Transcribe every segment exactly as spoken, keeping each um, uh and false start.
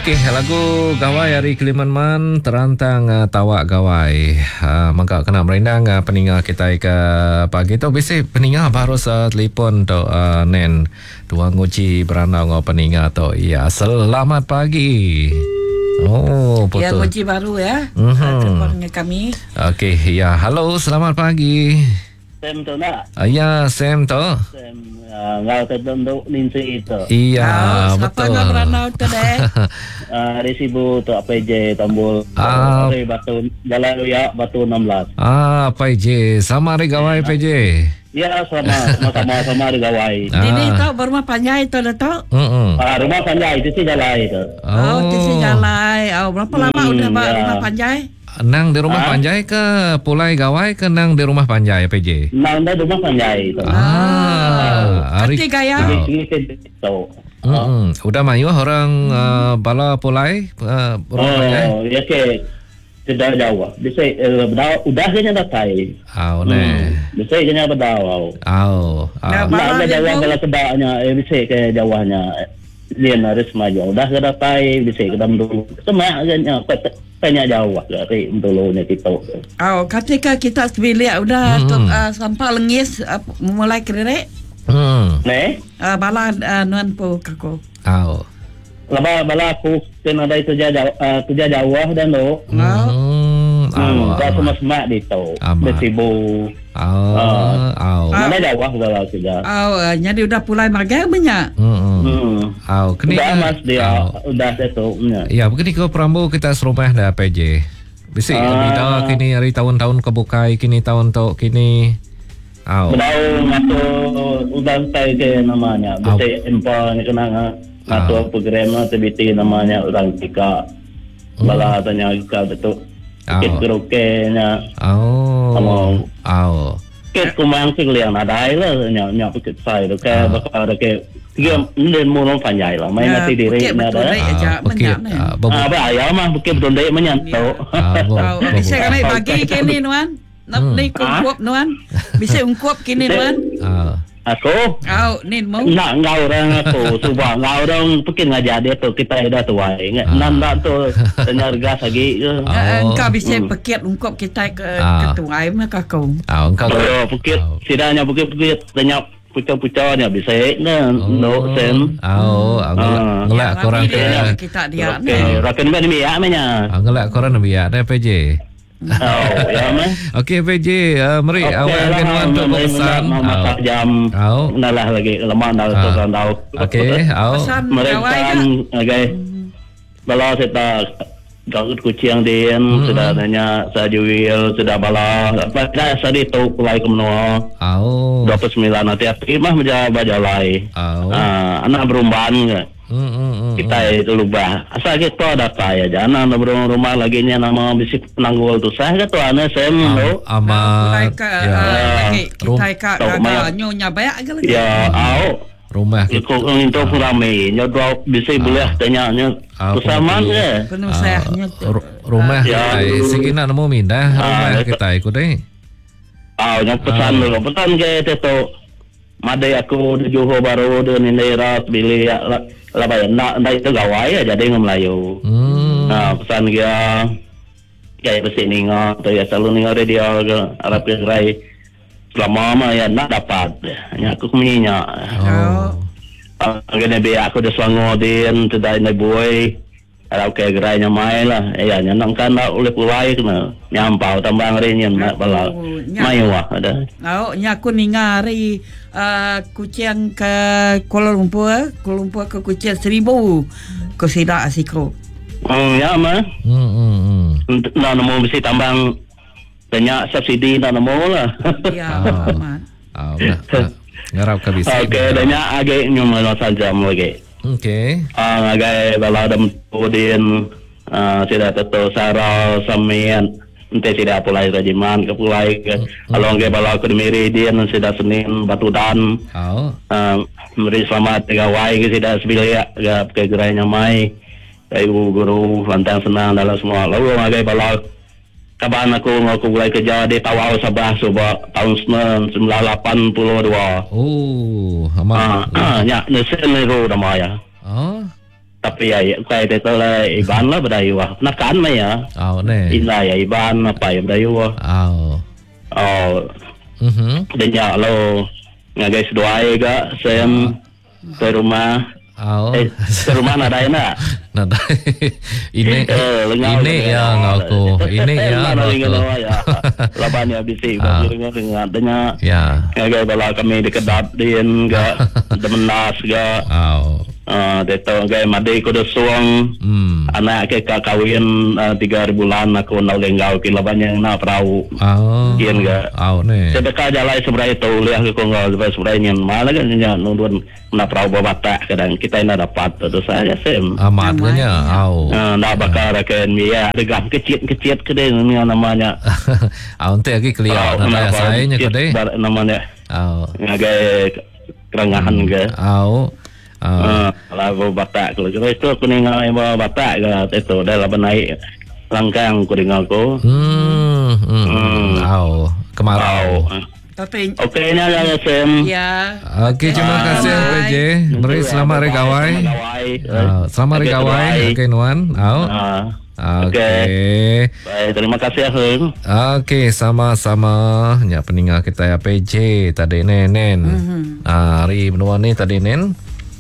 Okey, lagu Gawai dari Kilimantan terantang uh, tawak gawai. Uh, maka kena merindang uh, peninggal kita ke pagi tu. Biasa peninggal baru uh, telefon tu uh, Nen. Tuang nguci beranau ngau peninggal tu. Ya, selamat pagi. Oh, betul. Ya, nguci baru ya. Mm-hmm. Telefon kami. Okey, ya, halo, selamat pagi. Sam tu nak? Uh, ya, Sam tu. Sam uh, ngau tertunduk ninsi itu. Iya, oh, betul. Siapa ngau beranau tu deh? Uh, resibu tu P J Tombol. Ah. Dari Batu Jalan Raya Batu enam belas. Ah, P J, sama hari gawai P J. Ya, sama sama sama di gawai. Ah. Ini tahu berumah panjai tu dah tahu. Mm-mm. Ah, rumah panjai itu sih jalan itu. Oh, tu si Jalai. Oh, berapa lama Hmm, udah ya. rumah panjai? Nang di rumah Ah? Panjai ke Pulai Gawai ke nang di rumah Panjai P J? Nah, anda rumah panjai itu. Ah, hari Hati gaya. Oh. Ini itu. Mm-mm. Udah mayu orang uh, bala Pulai uh, rumah Panjai. Oh, ya ke sudah jauh. Bisa uh, berdawa, udah kena datai. Au ne. Bisa kena berdawa. Au. Nah, Au. Malah Nah, ada dia jauh tahu. kalau kedaknya, eh, bisa ke jauhnya. Dia harus maju. Udah ke datai, bisa ke dalam dulu. Semua agaknya banyak jauh dari dulunya kita. Oh, ketika kita sebilik udah Hmm. tu, uh, sampai lengis uh, mulai kerek. Hmm. Ne? Uh, bala uh, nuan po kako. Au. Laba bala aku kena ada itu jauh, uh, tu jauh dan lo. Oh. Hmm. Au. Hmm, dah semua semak di tu. Amat. Bersibu. Au. Au. Ah. Mana jauh bala sudah. Oh, uh, jadi udah pulai marga banyak. Hmm. Hmm. Au. Kini Sudah mas dia, au. udah itu. Ya, begini ke Perambu kita serumah dah P J. Bisi Ah. bida kini hari tahun-tahun kebukai kini tahun tu kini. Au. Berdau masuk udah tay ke namanya. Au. Bisa empal ni kena ngatur program T B T namanya orang tika. Bala tanya kita betul. Au. Kit kerokenya. Au. Among. Au. Kit kumang sih liang ada lah nya nya bukit sai tu ke Ah. bakal ke tiga nên mua non panjai lah main nanti diri bukit na betul ada. deh aja Bukit. banyak ni. ah, bebu- Ah ba ayah mah bukit betul dek menyanto. ah, bu- Oh, bu- bisa kami bagi kini nuan. Nak Hmm. ni ungkup nuan. Bisa ungkup kini nuan. Ah. Aku Oh, ni mau. nak ngau orang aku subah ngau orang bikin ngajar dia tu kita dah tua ingat Ah. nan dah tu tanya gas lagi ke. Ah. Oh. Engkau bisa Hmm. pekit ungkup kita ke Ah. ketua ai mah kau. Ah, engkau. Oh bukit Au. sidanya bukit-bukit tanya pucau-pucaunya bisa na no sen. Au, ah, ngelak Ah. ngelak korang ke kita dia Oke, ni. rakan ba ni ya menya. ah, ngelak korang biar dah P J. Oh, ya mah. Okey P J, uh, mari awak akan bantu pesan. Mama Au. jam. Au. Nalah lagi lemah dah tu Ah. kan tahu. Okey, au. Pesan Mereka gawai ke? okay. Bala kita gaut kucing din Hmm. sudah nanya saya jual sudah bala apa dah sadi tu kulai ke menua Au. dua puluh sembilan nanti aku mah menjadi bajalai. Au. Ah, anak berumban ke. Hmm, hmm, hmm. Kita itu lubah. Asal kita ada kaya jangan anak berumah rumah lagi nya nama bisik penanggul tu saya tu anak saya lo. Am- Mulai Amat. ke Ya. ah, lagi Rum- kita ka Tahu, Mak. gagal nyonya banyak ke lagi. Ya, au. Rumah kita. Ikut itu pun ramai. Nya dua bisik boleh tanya nya Ah, kesamaan betul. ke. Penuh Ah, sayangnya. ru- rumah Ya. kita. Sige na namo mindah rumah Ah, kita ikut deh. Ah, yang pesan dulu. Pesan ke itu. Madai aku di Johor Baru di Nindera beli ya lah lah nak nak itu gawai ya jadi ngam Melayu. Hmm. Nah, pesan dia kayak besi ninga atau ya selalu ninga dia ke Arab ke gerai. Selama mah ya nak dapat. Ya aku minyak. Oh. Ah, kena biar aku dah selangor din tidak ini boy. Arab ke gerai nya mai lah. Ya nya nang kan oleh pulai kena nyampau tambang rinyan nak bala. Oh, nya. Mai wah ada. Oh, nya aku ningari uh, kucing ke Kuala Lumpur, Kuala Lumpur ke kucing seribu ke sidak asiko. Hmm, ya mah. Hmm, hmm, hmm. Nak nemu mesti tambang banyak subsidi nak nemu lah. Ya, Ah. amat. Ah, udah. Ah, ngarap ke bisa. Okey, banyak agak nyumal saja lagi. Okey. Ah, agak bala dam podin ah tidak tahu sarau samian ente tidak pulai rajiman ke pulai ke kalau agak bala aku dimiri dia sudah Senin Batu Dan Au. ah meri selamat tiga wai ke tidak sebilia ke gerainya mai ibu guru lantang senang dalam semua lalu agak bala kaban aku ngaku mulai kerja di Tawau Sabah coba tahun sembilan puluh lapan puluh dua. Oh, amat. Ah, ya, nesen ni ro dah maya. Oh. Tapi tapi ya kai te to la iban la badayu wa nakan mai ya Au ne. ina ya iban apa ya badayu wa Au. oh Mhm. dan ya lo ngagai sedoai ga sem ke rumah Au. eh ke rumah ada na Nada. Ini Eh, lengaw ini lengaw. yang aku. Ini Eh, yang lengaw lengaw aku. ya laban ya bisi Ah. bagi lengaw lengaw adanya Ya. ngagai bala kami dekedat din ga demenas ga Au. ah deto ngagai made ko do suang Hmm. anak ke ka kawin uh, tiga bulan aku nau lenggau ki laban yang na perahu Au. Kian ga. Au ne. sedekah jalai seberai tu lihat ke konggal seberai nyen malah kan nya nundun na perahu babata kadang kita ina dapat tu saya sem Amatnya. Au. ah na bakar kan ya degam kecil-kecil ke dia ni namanya Au ente lagi clear. Nada saya nya kedai. namanya Au. ngagai kerangahan ke Au. Au. ah lagu batak kalau itu aku ningal bawa batak ke itu dah laban naik langkang aku dengar aku Hmm. Hmm. Au. Kemarau. Tapi okey ni ada sem ya. Okey, terima kasih P J. Beri selamat hari gawai. Ah, selamat hari gawai. Okey Nuan. Au. ah Okey. baik terima kasih Heng Okey, sama-sama. Nya peninggal kita ya P J tadi nenen. Ah, hari Nuan ni tadi nen.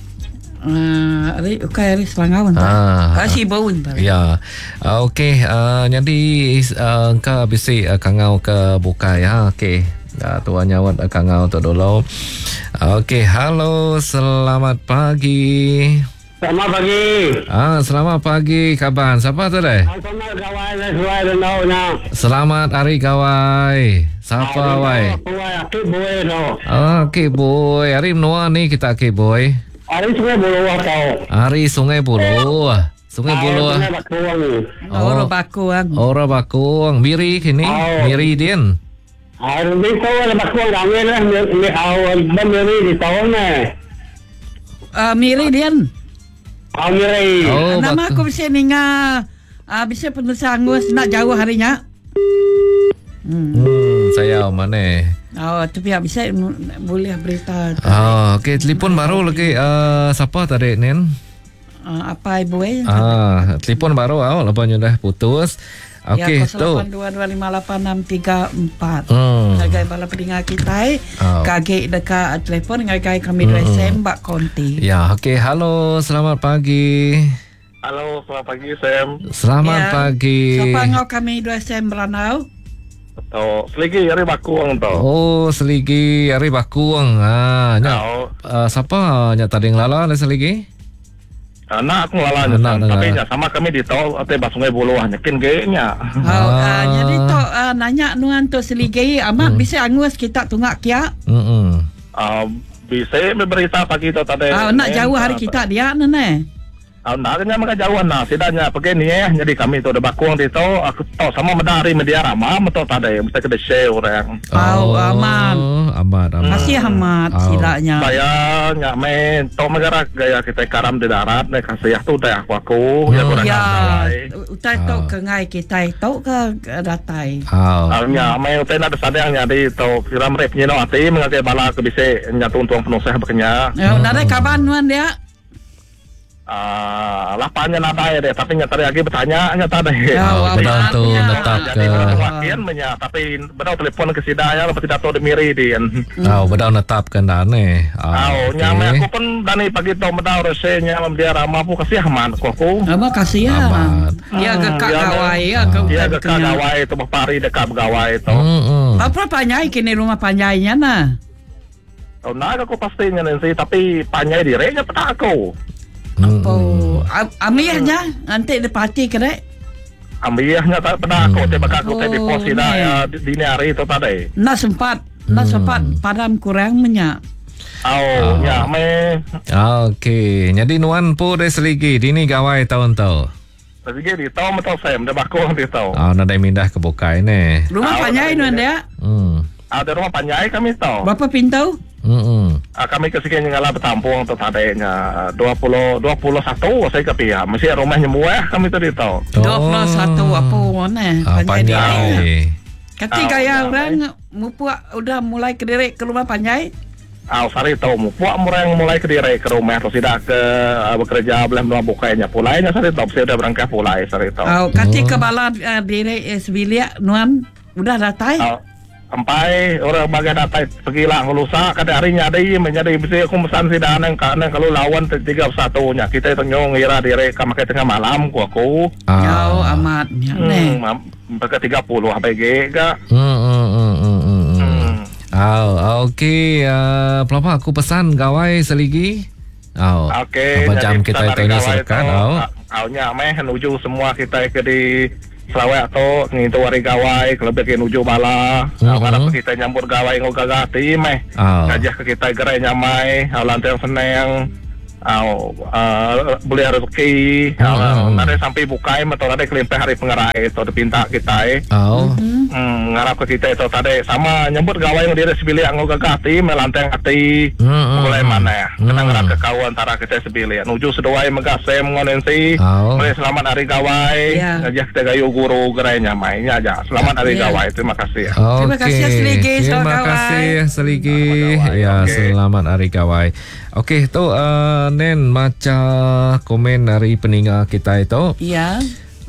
Ah, ari ukai ari selangawan. Ah. Kasih baun. Ya. Uh, Okey, uh, jadi uh, engkau bisi uh, kangau ke buka ya. Okey. Uh, tuan nyawat uh, kangau tu dulu. Uh, Okey, halo, selamat pagi. selamat pagi Ah, selamat pagi kaban. Siapa tu deh? selamat kawan sesuai dengan nya Selamat hari gawai. Siapa wai? aku boleh no Ah, Okey boy. Hari menua ni kita okey boy. hari sungai bulu tau Hari Sungai Buloh. Sungai Buloh. bakuang ni Oh. Ora bakuang. Ora bakung. Miri kini. Oh. Miri din. hari ni kau ada bakuang kami lah ni awal benda ni di tahun ni Ah, Miridian. Amiri Oh, Nama bak- aku bisa ninga. Ah, bisa penulis angus nak jauh harinya. Hmm. Hmm, saya mana? Oh, tapi ya bisa boleh berita. Ah, okey, telefon baru lagi. Uh, siapa tadi Nen? Ah, apa ibu eh? Ah, telefon baru awak lepas dah putus. Okey, ya, tu. kosong lapan dua dua lima lapan enam tiga empat. Hmm. Ngagai bala pendengar kita eh. Oh. Kage dekat telefon ngagai kami dua S M bak konti. Ya, okey. Halo, selamat pagi. halo selamat pagi Sam Selamat Ya. pagi. Siapa ngau kami dua S M Beranau? atau selagi hari bakuang tau Oh, seligi hari bakuang. Ah, nya. Kau Uh, siapa nya tadi ngelala ada seligi? anak aku lalanya Anak Sam. dengar. tapi nya sama kami di tol atau bas sungai buluh nyakin ge nya Oh, Ah. ah, jadi tu ah, nanya nuan tu seligi amat bisa angus kita tunggak kia. Hmm. uh, bisa berita pagi tu tadi Ah, nak jauh hari kita dia nene. Ah, nak nya maka jauhan nah sidanya pakai ni eh jadi kami tu ada bakuang di tol aku tahu sama medari media ramah betul tadi mesti ke desa orang Oh, aman. Amat, amat. Kasih amat Oh. silanya. saya nyak main tau negara gaya kita karam di darat nih kasih tu dah aku aku ya Hmm. kurang Ya, ajar utai tau Ah. ke ngai kita tau ke datai. Oh. Alnya main utai ada sadang nyari tau kiram rep nyino ati mengakai bala ke bisa nyatu untuang penuh saya bekenya Ya, nare kaban nuan dia. ah lapannya nada ya deh tapi nyata lagi bertanya nyata deh Ya, Oh, wah, benar tu amatnya. netap jadi ke. orang wakian menya tapi benar telepon ke sidaya lepas tidak tahu demiri dia Oh, bedau netap kan dah ni. Oh, nyame aku pun dani pagi tau medau resenya dia ramah aku kasih aman aku aku. Apa kasih ya. Amat. Ya ke kak Ya, gawai ya Ah. ke Dia utai ke bekenya. gawai itu pari dekat gawai itu. Hmm, hmm. Apa panjai kini rumah panjainya nah. Oh, nah aku pastinya nanti tapi panjai direnya pada aku. Hmm, Oh, am- amihnya nanti dia pati kere. Ambilnya tak pada aku, tiba aku Oh, tadi posisi dah ni. ya di dini hari itu tadi. Nak sempat, nak Hmm. sempat padam kurang menyak. Oh, ya me. Okey, jadi nuan pun dari seligi dini gawai tahun tau. Tapi dia di tahu betul Sam, dia bakul di tahu. Ah, nak mindah ke bukai ni. Rumah Ah, panjai betul, nuan ya. dia. Hmm. Ada rumah panjai kami tahu. Berapa pintu? Hmm. hmm. Ah, kami kesini ngalah bertampung tu tadinya dua puluh dua puluh satu saya ke pihak. Mesti rumahnya muah kami tu di tahu. Dua puluh satu apa mana? Ah, Panjai dia. panjai. Kati Ah, gaya panjai. orang mupu udah mulai kedirik ke rumah panjai. Aw sarito mo. Puak mo yang mulai ke diri ke rumah terus tidak ke uh, bekerja belah belah bukanya pulainya sarito. Saya udah berangkat pulai sarito. Oh, kati kepala uh, diri eh, sebilia nuan udah datai. Aw sampai orang bagai datai pergi lah ngelusa kada harinya ada iya menjadi bisa aku mesan si danang kanang kalau lawan tiga satunya kita itu nyong ira diri ka makai tengah malam ku aku. Ah. Oh, amat ya. Hmm, ke tiga puluh H P G ga. Hmm, hmm, hmm, hmm, hmm. Oh, okey. Uh, pelapa aku pesan gawai seligi. Oh. Okey. Apa jam kita itu ini serkan? Oh. Awalnya meh nuju semua kita ke di Sarawak tu ngintu hari gawai kelebih ke nuju bala. Mm-hmm. Kalau kita nyambut gawai ngogagati meh. Oh. Ngajak ke kita gerai nyamai, lantai seneng. Au uh, beli rezeki, mm-hmm. nanti sampai bukai, atau nanti kelimpah hari pengerai itu dipinta kita. Oh. Hmm, ngarap ke kita itu tadi sama nyambut gawai yang diri sebilik yang ngogagati, melanteng hati, mm-hmm. mulai mana ya? Kita mm-hmm. ngarap ke kau antara kita sebilik, nuju seduai megasem ngonensi, oh. mulai selamat hari gawai, yeah. ngajak kita gayu guru gerai nyamainya aja, selamat hari yeah. gawai, terima kasih. Okay. Terima kasih Seligi, terima kasih Seligi, ya okay. Selamat hari gawai. Okey, tu uh, Nen macam komen dari peninggal kita itu. Ya.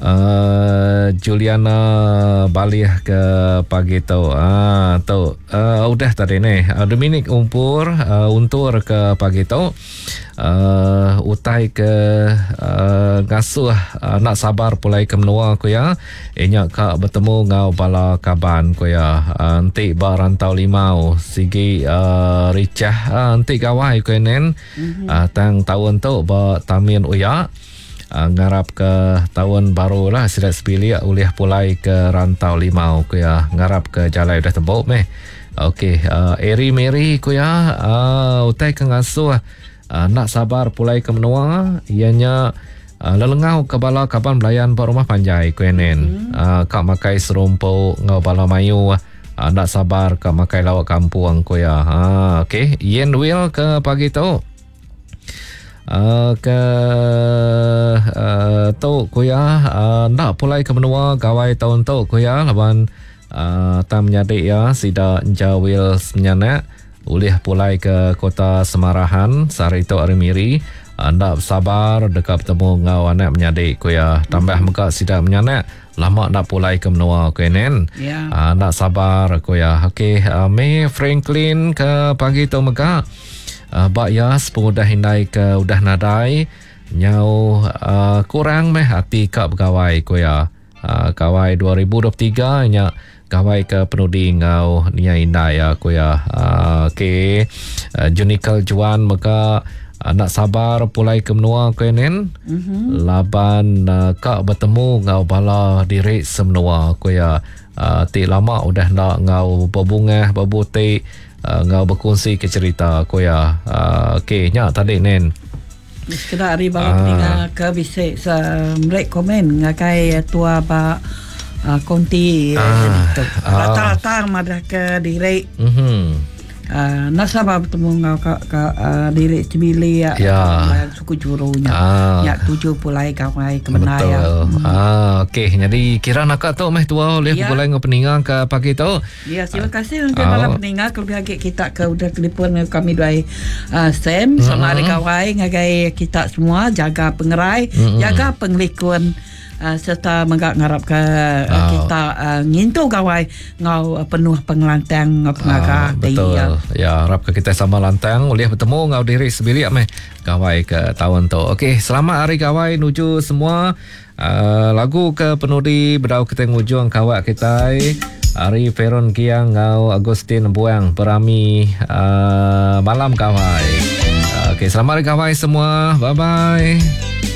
Uh, Juliana balik ke pagi tu. Ah, tu uh, udah tadi ni. Uh, Dominic umpur uh, untur ke pagi tu. Uh, utai ke uh, ngasuh uh, nak sabar pulai ke menua ku ya. Inya ka bertemu ngau bala kaban ku ya. Uh, nanti ba rantau limau sigi uh, ricah uh, nanti gawai ku nen. Mm-hmm. Uh, tang tahun tu ba tamin uya. Uh, ngarap ke tahun baru lah silat sebilik ulih pulai ke rantau limau ku ya. Ngarap ke jalan dah tebuk meh. Okey, uh, Eri Mary ku ya. Uh, utai ke ngasuh Uh, nak sabar pulai ke menua ianya uh, lelengau ke bala kaban belayan bar rumah panjai kuenen. hmm. uh, kak makai serumpu ngau bala mayu uh, nak sabar kak makai lawak kampung ku ya. uh, okey, Yen Will ke pagi tu uh, ke uh, tu ku ya uh, nak pulai ke menua gawai tahun tu ku ya laban uh, tam nyadik ya sida Jawil senyana ulih pulai ke kota Semarahan Sarito Arimiri. Anda sabar dekat bertemu ngau anak menyadik ku ya. Tambah muka sidak menyanak lama nak pulai ke menua ku nen. Ya. Uh, nak sabar ku ya. Okey, uh, May Franklin ke pagi tu muka. Uh, Bak Yas pemuda hindai ke udah nadai nyau uh, kurang meh hati kak bergawai ku ya. Uh, kawai dua ribu dua puluh tiga nya kawai ke penudi ngau nia indah ya ku ya. Uh, Okey, uh, Junikal Juan maka uh, nak sabar pulai ke menua ku nen. Mm-hmm. Laban uh, kak bertemu ngau bala diri semenua ku ya. Uh, ti lama udah nak ngau berbunga berbutik uh, ngau berkongsi ke cerita ku ya. Uh, Okey, nya tadi nen. Sekedar hari bala peninggal ke bisik sa merek komen ngakai tua ba uh, konti Ah, itu. ah. Rata-rata madah ke diri Mhm. uh, nasabah bertemu ngau ka, ka uh, diri cibili ya. Ya. Uh, suku jurunya. Ah. Ya tujuh pulai kawai ke menaya. Betul. Hmm. Ah, okey. Jadi kira nak tu meh tua oleh Ya. pulai ngau peninggal ke pagi tu. Ya, terima kasih untuk Oh. bala peninggal kelebih agak kita ke udah telefon kami dua uh, Sam sama Mm-hmm. ada kawai ngagai kita semua jaga pengerai, Mm-hmm. jaga penglikuan uh, serta menggak ngarap ke uh, Oh. kita uh, ngintu kawai ngau uh, penuh pengelantang uh, pengaga Ah, betul. ya. Ya, harap ke kita sama lantang boleh bertemu ngau diri sebilik meh gawai ke tahun tu. Okey, selamat hari gawai nuju semua. Uh, lagu ke penudi berdau kita ngujung kawak kita. Ari Feron Kiang ngau Agustin Buang Perami uh, malam gawai. Uh, Okey, selamat hari gawai semua. Bye bye.